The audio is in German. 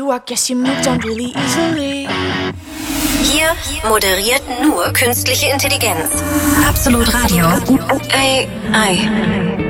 you, I guess you moved on really easily. Hier moderiert nur künstliche Intelligenz. Absolut Radio. AI.